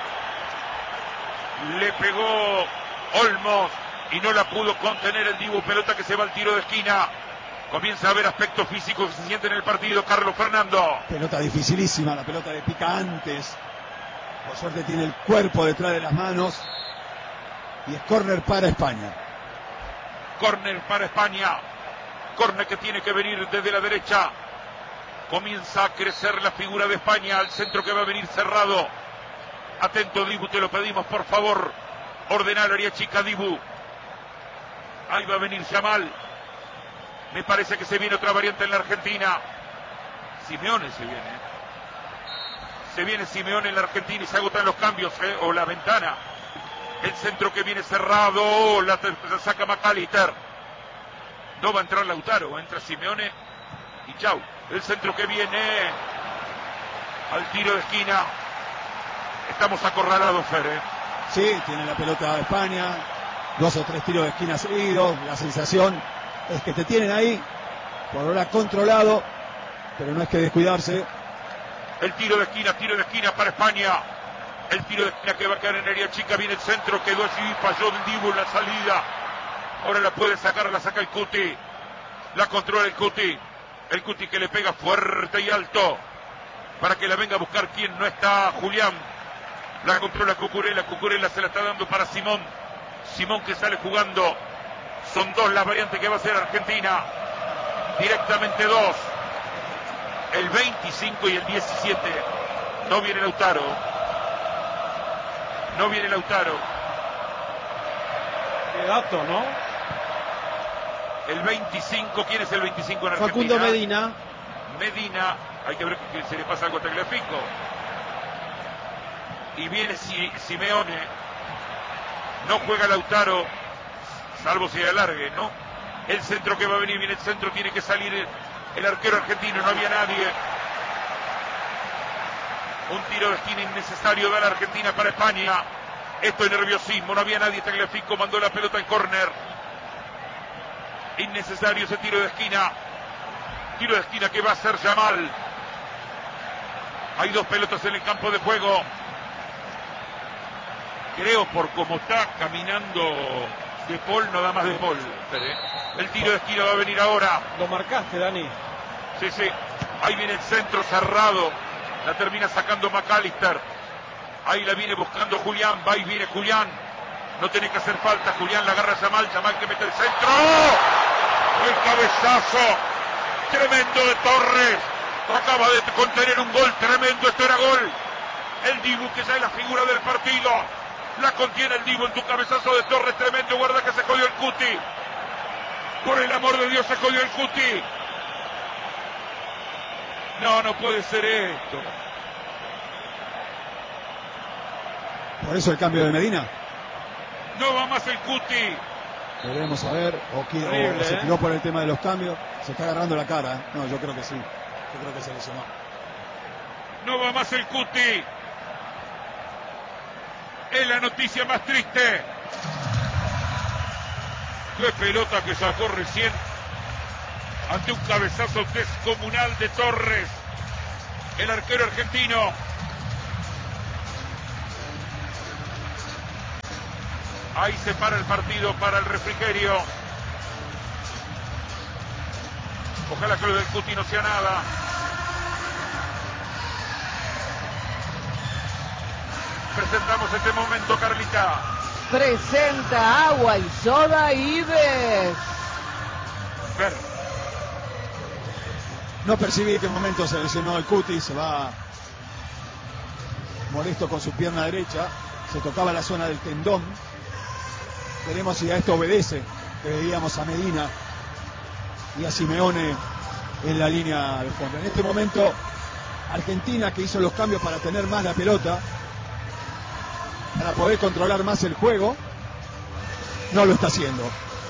le pegó Olmos y no la pudo contener el Dibu. Pelota que se va al tiro de esquina. Comienza a haber aspectos físicos que se sienten en el partido. Carlos Fernando. Pelota dificilísima, la pelota le pica antes. Por suerte tiene el cuerpo detrás de las manos. Y es córner para España. Córner para España. Córner que tiene que venir desde la derecha. Comienza a crecer la figura de España. Al centro que va a venir cerrado. Atento, Dibu, te lo pedimos, por favor. Ordena el área chica, Dibu. Ahí va a venir Yamal. Me parece que se viene otra variante en la Argentina. Simeone se viene. Se viene Simeone en la Argentina y se agotan los cambios, o la ventana. El centro que viene cerrado. La saca McAllister. No va a entrar Lautaro. Entra Simeone y chau. El centro que viene al tiro de esquina. Estamos acorralados, Fer. Sí, tiene la pelota España. 2 o 3 tiros de esquina seguidos. La sensación es que te tienen ahí, por ahora controlado, pero no hay que descuidarse. El tiro de esquina para España. El tiro de esquina que va a caer en área chica. Viene el centro, quedó allí, falló del Dibu en la salida. Ahora la puede sacar, la saca el Cuti. La controla el Cuti. El Cuti que le pega fuerte y alto para que la venga a buscar quien no está, Julián. La controla Cucurella. Cucurella se la está dando para Simón. Simón que sale jugando. Son 2 las variantes que va a hacer Argentina. Directamente 2. El 25 y el 17. No viene Lautaro. No viene Lautaro. Qué dato, ¿no? El 25, ¿quién es el 25 en Argentina? Facundo Medina. Medina, hay que ver que se le pasa algo a Tagliafico. Y viene Simeone. No juega Lautaro, salvo si alargue, ¿no? El centro que va a venir, viene el centro, tiene que salir el arquero argentino, no había nadie. Un tiro de esquina innecesario da la Argentina para España. Esto es nerviosismo, no había nadie. Tagliafico mandó la pelota en córner. Innecesario ese tiro de esquina. Tiro de esquina que va a hacer Yamal. Hay 2 pelotas en el campo de juego. Creo por cómo está caminando De Paul, no da más De Paul. El tiro de esquina va a venir ahora. Lo marcaste, Dani. Sí, sí. Ahí viene el centro cerrado. La termina sacando McAllister. Ahí la viene buscando Julián. Va y viene Julián. No tiene que hacer falta. Julián la agarra a Yamal. Yamal que mete el centro. El cabezazo tremendo de Torres. Acaba de contener un gol tremendo. Esto era gol. El Dibu que ya es la figura del partido. La contiene el Dibu en tu cabezazo de Torres. Tremendo. Guarda que se jodió el Cuti. Por el amor de Dios se jodió el Cuti. No puede ser esto. Por eso el cambio de Medina. No va más el Cuti. Veremos a ver. O se tiró por el tema de los cambios. Se está agarrando la cara. No, yo creo que sí. Yo creo que se lesionó. No va más el Cuti. Es la noticia más triste. Qué pelota que sacó recién ante un cabezazo descomunal de Torres, el arquero argentino. Ahí se para el partido para el refrigerio. Ojalá que lo del Cuti no sea nada. Presentamos este momento, Carlita. Presenta Agua y Soda Ives. Ver. No percibí en qué momento se lesionó el Cuti. Se va molesto con su pierna derecha. Se tocaba la zona del tendón. Veremos si a esto obedece. Que veíamos a Medina y a Simeone en la línea de fondo. En este momento, Argentina, que hizo los cambios para tener más la pelota, para poder controlar más el juego, no lo está haciendo.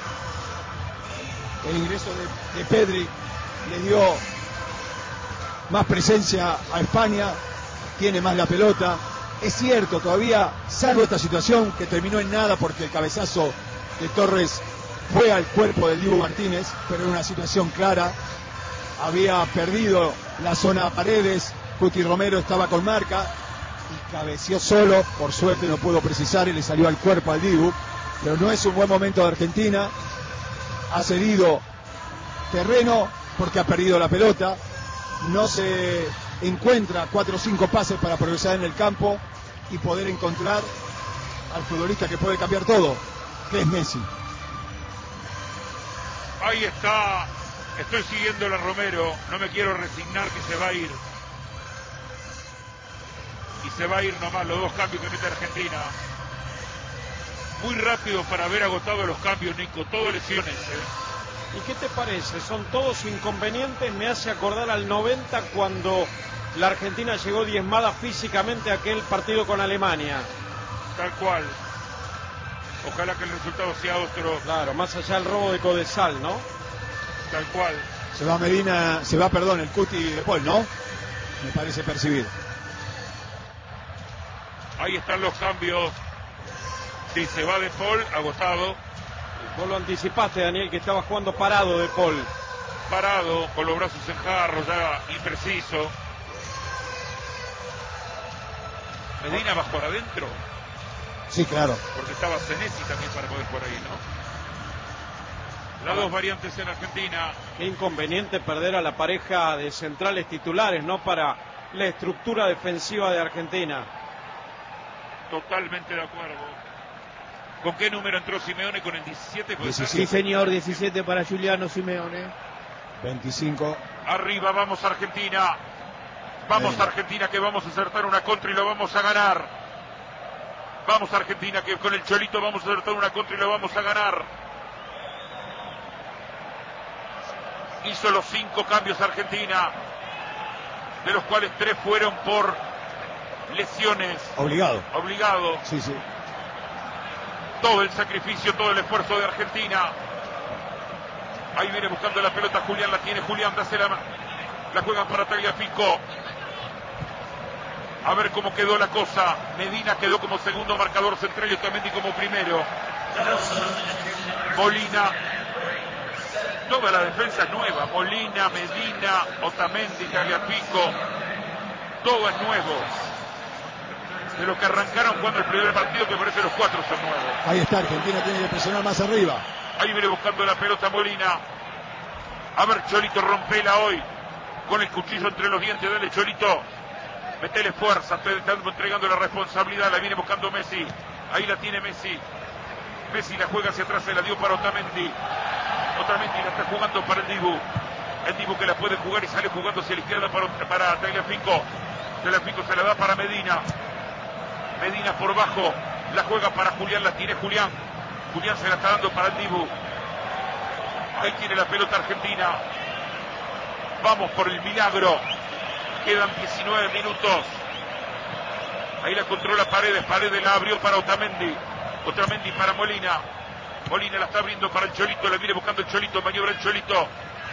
El ingreso de Pedri le dio más presencia a España, tiene más la pelota. Es cierto, todavía, salvo esta situación que terminó en nada porque el cabezazo de Torres fue al cuerpo del Dibu Martínez, pero en una situación clara. Había perdido la zona Paredes, Cuti Romero estaba con marca y cabeció solo, por suerte no pudo precisar y le salió al cuerpo al Dibu, pero no es un buen momento de Argentina. Ha cedido terreno porque ha perdido la pelota, no se encuentra 4 o 5 pases para progresar en el campo y poder encontrar al futbolista que puede cambiar todo, que es Messi. Ahí está, estoy siguiendo a Romero, no me quiero resignar que se va a ir. Y se va a ir nomás los 2 cambios que mete Argentina. Muy rápido para haber agotado los cambios, Nico, todo lesiones. ¿Y qué te parece? Son todos inconvenientes, me hace acordar al 90 cuando la Argentina llegó diezmada físicamente a aquel partido con Alemania. Tal cual. Ojalá que el resultado sea otro. Claro, más allá del robo de Codesal, ¿no? Tal cual. Se va el Cuti de Paul, ¿no? Me parece percibir. Ahí están los cambios. Sí, se va de Paul, agotado. Vos lo anticipaste, Daniel, que estaba jugando parado de Paul. Parado, con los brazos en jarro, ya impreciso. Medina va por adentro. Sí, claro. Porque estaba Senesi también para poder por ahí, ¿no? Las 2 variantes en Argentina. Qué inconveniente perder a la pareja de centrales titulares, ¿no? Para la estructura defensiva de Argentina. Totalmente de acuerdo. ¿Con qué número entró Simeone? ¿Con el 17? Sí, señor, 17 para Giuliano Simeone. 25. Arriba, vamos Argentina. Vamos Argentina, que vamos a acertar una contra y lo vamos a ganar. Vamos Argentina, que con el Cholito vamos a acertar una contra y lo vamos a ganar. Hizo los 5 cambios Argentina, de los cuales 3 fueron por lesiones. Obligado. Sí. Todo el sacrificio, todo el esfuerzo de Argentina. Ahí viene buscando la pelota Julián, la tiene Julián, la juegan para Tagliafico. A ver cómo quedó la cosa. Medina quedó como segundo marcador central y Otamendi como primero. Molina. Toda la defensa es nueva. Molina, Medina, Otamendi, Tagliafico. Todo es nuevo. De los que arrancaron jugando el primer partido, que parece los 4 son nuevos. Ahí está, Argentina tiene que presionar más arriba. Ahí viene buscando la pelota Molina. A ver, Cholito, rompela hoy. Con el cuchillo entre los dientes, dale Cholito. Metele fuerza, estoy entregando la responsabilidad, la viene buscando Messi. Ahí la tiene Messi. Messi la juega hacia atrás, se la dio para Otamendi. Otamendi la está jugando para el Dibu. El Dibu que la puede jugar y sale jugando hacia la izquierda para Tagliafico. Tagliafico se la da para Medina. Medina por bajo, la juega para Julián, la tiene Julián. Julián se la está dando para el Dibu. Ahí tiene la pelota Argentina. Vamos por el milagro. Quedan 19 minutos. Ahí la controla Paredes. Paredes la abrió para Otamendi. Otamendi para Molina. Molina la está abriendo para el Cholito. La viene buscando el Cholito. Maniobra el Cholito.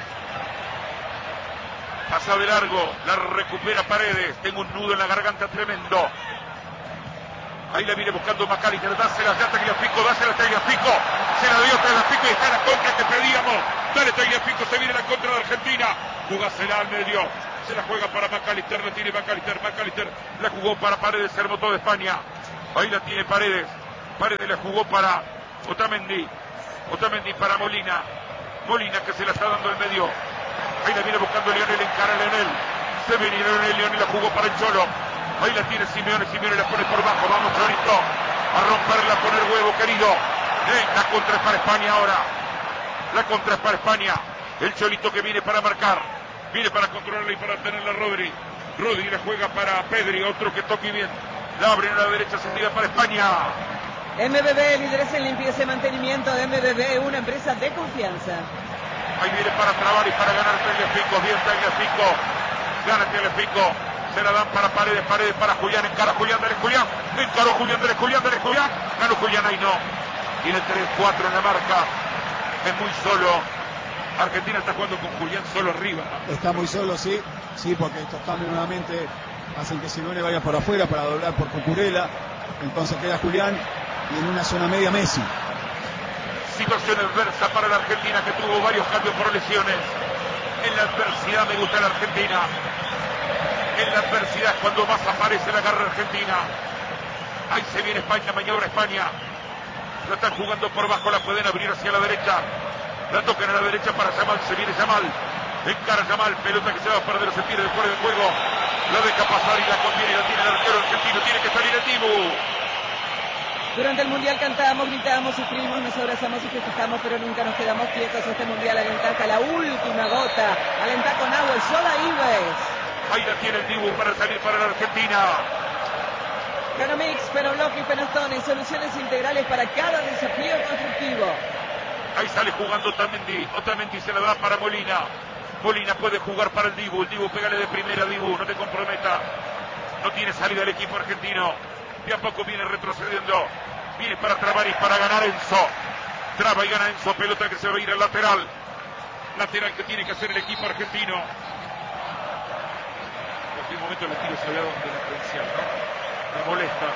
Pasa de largo. La recupera Paredes. Tengo un nudo en la garganta tremendo. Ahí la viene buscando McAllister. Dásela ya Tagliafico. Dásela Tagliafico. Se la dio Tagliafico y está la contra que pedíamos. Dale Tagliafico. Se viene la contra de Argentina. Jugásela al medio. Se la juega para McAllister, la tiene McAllister la jugó para Paredes, se armó toda España. Ahí la tiene Paredes. Paredes la jugó para Otamendi. Otamendi para Molina. Molina que se la está dando en medio. Ahí la viene buscando Lionel, encara a Lionel. Se viene Lionel la jugó para el Cholo. Ahí la tiene Simeone la pone por bajo. Vamos Cholito a romperla, a poner huevo, querido. La contra es para España ahora. La contra es para España. El Cholito que viene para marcar. Viene para controlarla y para tenerla Rodri. Rodri la juega para Pedri, otro que toque bien. La abre a la derecha, sentida para España. MBB, líderes en limpieza y mantenimiento de MBB, una empresa de confianza. Ahí viene para trabar y para ganar Tagliafico. Bien Tagliafico. Gana Tagliafico. Se la dan para Paredes para Julián. Encara Julián, dale Julián. Encaró Julián, dale Julián. Ganó Julián, ahí no. Tiene 3-4 en la marca. Es muy solo. Argentina está jugando con Julián solo arriba. Está muy solo, sí, porque estos cambios nuevamente hacen que Simeone vaya por afuera para doblar por Cucurella. Entonces queda Julián y en una zona media Messi. Situación adversa para la Argentina, que tuvo varios cambios por lesiones. En la adversidad me gusta la Argentina. En la adversidad es cuando más aparece la garra argentina. Ahí se viene España, maniobra España. La están jugando por bajo, la pueden abrir hacia la derecha. La tocan a la derecha para Yamal, se viene Yamal. Encara Yamal, pelota que se va a perder, se pierde fuera de juego. La deja pasar y la contiene, la tiene el arquero argentino, tiene que salir el Dibu. Durante el Mundial cantamos, gritamos, sufrimos, nos abrazamos y festejamos, pero nunca nos quedamos quietos. Este Mundial alenta hasta la última gota. Alenta con agua, Soda Ives. Ahí la tiene el Dibu para salir para la Argentina. Fenomix, Fenoblock y Fenostone, soluciones integrales para cada desafío constructivo. Ahí sale jugando Otamendi. Otamendi se la da para Molina. Molina puede jugar para el Dibu. El Dibu, pégale de primera, Dibu, no te comprometa. No tiene salida el equipo argentino. De a poco viene retrocediendo. Viene para trabar y para ganar Enzo. Traba y gana Enzo. Pelota que se va a ir al lateral. Lateral que tiene que hacer el equipo argentino. En cualquier momento le tiro salado de la credencial, ¿no? Me molesta.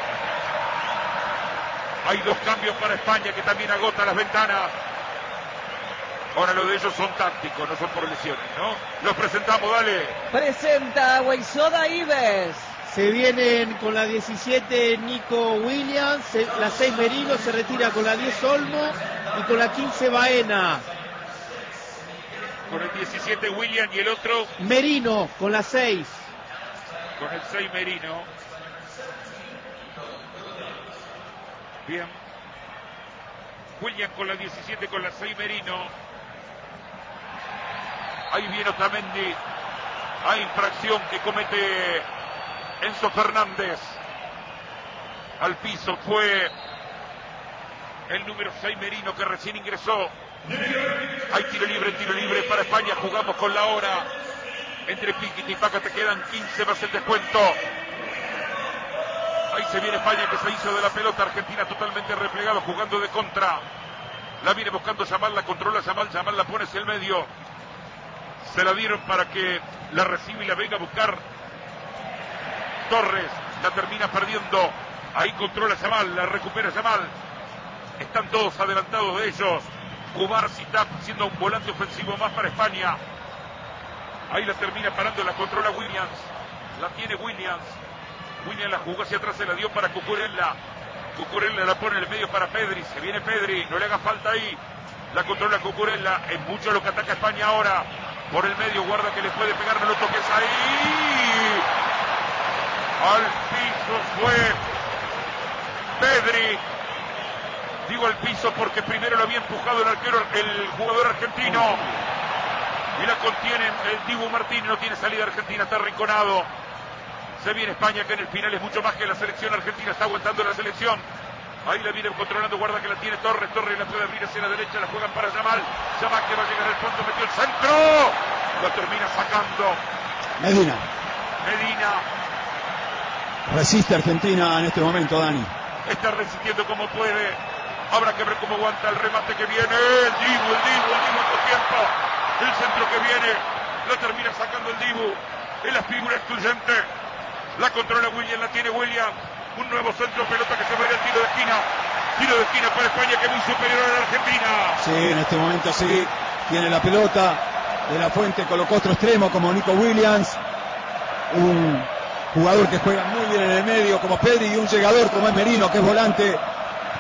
Hay dos cambios para España que también agota las ventanas. Ahora lo de ellos son tácticos, no son por lesiones, ¿no? Los presentamos, dale. Presenta Agua y Soda Ives. Se vienen con la 17 Nico Williams, la 6 Merino, se retira con la 10 Olmo y con la 15 Baena. Con el 17 Williams y el otro Merino con la 6. con el 6 Merino. Bien. Williams con la 17, con la 6 Merino. Ahí viene Otamendi. Hay infracción que comete Enzo Fernández. Al piso fue el número 6 Merino, que recién ingresó. Hay tiro libre para España. Jugamos con la hora. Entre Piquiti y Paca te quedan 15 más el descuento. Ahí se viene España, que se hizo de la pelota. Argentina totalmente replegado, jugando de contra. La viene buscando Yamal, la controla Yamal, Yamal la pone hacia el medio. Se la dieron para que la reciba y la venga a buscar Torres. La termina perdiendo. Ahí controla Yamal, la recupera Yamal. Están todos adelantados de ellos. Cubarsi está siendo un volante ofensivo más para España. Ahí la termina parando, la controla Williams. La tiene Williams. Williams la jugó hacia atrás, se la dio para Cucurella. Cucurella la pone en el medio para Pedri. Se viene Pedri, no le haga falta ahí. La controla Cucurella. Es mucho lo que ataca España ahora. Por el medio, guarda que le puede pegar, no lo toques ahí. Al piso fue Pedri. Digo al piso porque primero lo había empujado el arquero, el jugador argentino. Y la contiene el Dibu Martínez, no tiene salida argentina, está arrinconado. Se viene España, que en el final es mucho más que la selección argentina, está aguantando la selección. Ahí la viene controlando, guarda que la tiene Torres la puede abrir hacia la derecha, la juegan para Yamal. Yamal que va a llegar al fondo, metió el centro. Lo termina sacando Medina. Resiste Argentina en este momento, Dani. Está resistiendo como puede. Habrá que ver cómo aguanta el remate que viene. El Dibu en otro tiempo. El centro que viene, lo termina sacando el Dibu. Es la figura excluyente. La controla Williams, la tiene Williams. Un nuevo centro, pelota que se va a ir al tiro de esquina. Tiro de esquina para España, que es muy superior a la Argentina. Sí, en este momento sí. Tiene la pelota. De la Fuente colocó otro extremo como Nico Williams. Un jugador que juega muy bien en el medio como Pedri y un llegador como es Merino, que es volante.